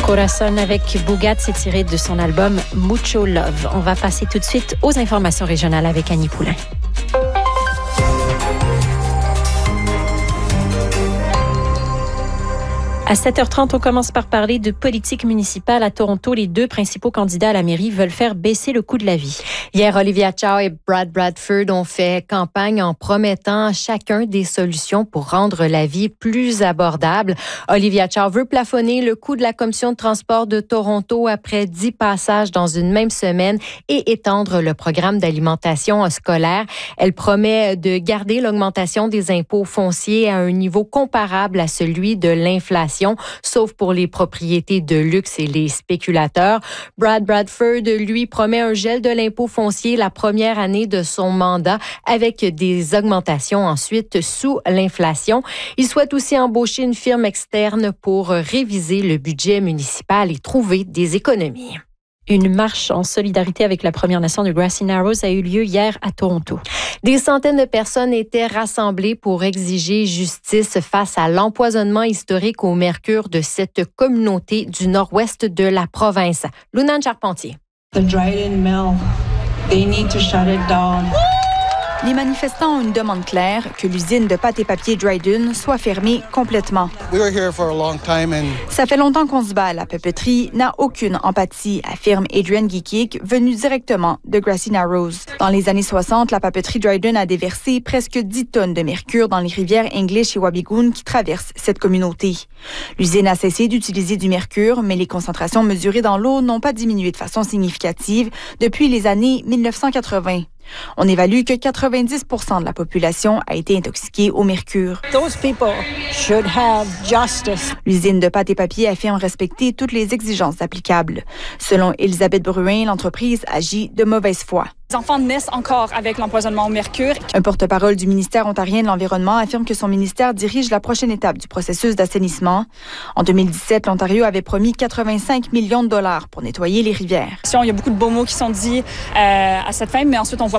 Corazon avec Bugatti, c'est tiré de son album Mucho Love. On va passer tout de suite aux informations régionales avec Annie Poulain. À 7h30, on commence par parler de politique municipale à Toronto. Les deux principaux candidats à la mairie veulent faire baisser le coût de la vie. Hier, Olivia Chow et Brad Bradford ont fait campagne en promettant chacun des solutions pour rendre la vie plus abordable. Olivia Chow veut plafonner le coût de la commission de transport de Toronto après 10 passages dans une même semaine et étendre le programme d'alimentation scolaire. Elle promet de garder l'augmentation des impôts fonciers à un niveau comparable à celui de l'inflation, sauf pour les propriétés de luxe et les spéculateurs. Brad Bradford, lui, promet un gel de l'impôt foncier la première année de son mandat avec des augmentations ensuite sous l'inflation. Il souhaite aussi embaucher une firme externe pour réviser le budget municipal et trouver des économies. Une marche en solidarité avec la Première Nation de Grassy Narrows a eu lieu hier à Toronto. Des centaines de personnes étaient rassemblées pour exiger justice face à l'empoisonnement historique au mercure de cette communauté du nord-ouest de la province. Lunane Charpentier. The Dryden Mill, they need to shut it down. Les manifestants ont une demande claire, que l'usine de pâte et papier Dryden soit fermée complètement. Ça fait longtemps qu'on se bat. La papeterie n'a aucune empathie, affirme Adrian Geekick, venu directement de Grassy Narrows. Dans les années 60, la papeterie Dryden a déversé presque 10 tonnes de mercure dans les rivières English et Wabigoon qui traversent cette communauté. L'usine a cessé d'utiliser du mercure, mais les concentrations mesurées dans l'eau n'ont pas diminué de façon significative depuis les années 1980. On évalue que 90% de la population a été intoxiquée au mercure. Those people should have justice. L'usine de pâte et papier affirme respecter toutes les exigences applicables. Selon Elisabeth Bruin, l'entreprise agit de mauvaise foi. Les enfants naissent encore avec l'empoisonnement au mercure. Un porte-parole du ministère ontarien de l'Environnement affirme que son ministère dirige la prochaine étape du processus d'assainissement. En 2017, l'Ontario avait promis 85 millions de dollars pour nettoyer les rivières. Il y a beaucoup de beaux mots qui sont dits à cette fin, mais ensuite on voit